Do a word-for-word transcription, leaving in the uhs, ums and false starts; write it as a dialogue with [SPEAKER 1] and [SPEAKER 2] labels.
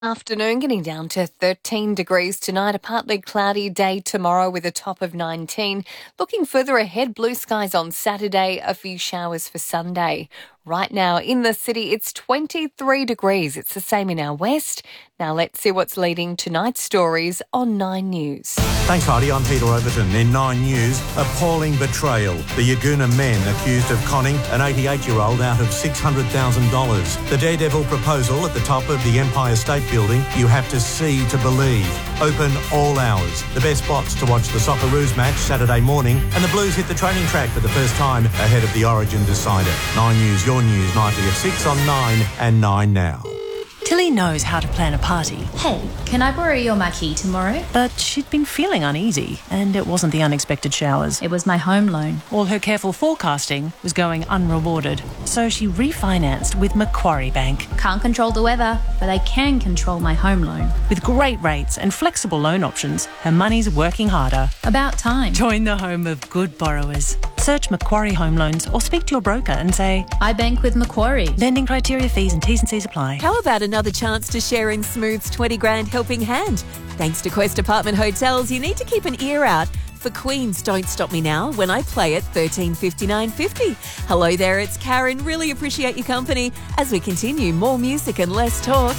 [SPEAKER 1] Afternoon getting down to thirteen degrees tonight, a partly cloudy day tomorrow with a top of nineteen. Looking further ahead, blue skies on Saturday, a few showers for Sunday. Right now in the city, it's twenty-three degrees. It's the same in our west. Now let's see what's leading tonight's stories on Nine News.
[SPEAKER 2] Thanks, Heidi. I'm Peter Overton. In Nine News, appalling betrayal. The Yagoona men accused of conning an eighty-eight-year-old out of six hundred thousand dollars. The daredevil proposal at the top of the Empire State Building. You have to see to believe. Open all hours. The best spots to watch the Socceroos match Saturday morning. And the Blues hit the training track for the first time ahead of the Origin decider. Nine News, your news, nightly at six on Nine and Nine Now.
[SPEAKER 3] Tilly knows how to plan a party.
[SPEAKER 4] Hey, can I borrow your marquee tomorrow?
[SPEAKER 3] But she'd been feeling uneasy, and it wasn't the unexpected showers.
[SPEAKER 4] It was my home loan.
[SPEAKER 3] All her careful forecasting was going unrewarded, so she refinanced with Macquarie Bank.
[SPEAKER 4] Can't control the weather, but I can control my home loan.
[SPEAKER 3] With great rates and flexible loan options, her money's working harder.
[SPEAKER 4] About time.
[SPEAKER 3] Join the home of good borrowers. Search Macquarie Home Loans or speak to your broker and say,
[SPEAKER 4] I bank with Macquarie.
[SPEAKER 3] Lending criteria, fees and T's and C's apply.
[SPEAKER 5] How about another chance to share in Smooth's twenty grand helping hand? Thanks to Quest Apartment Hotels, you need to keep an ear out for Queen's Don't Stop Me Now when I play at thirteen fifty-nine fifty. Hello there, it's Karen. Really appreciate your company as we continue more music and less talk.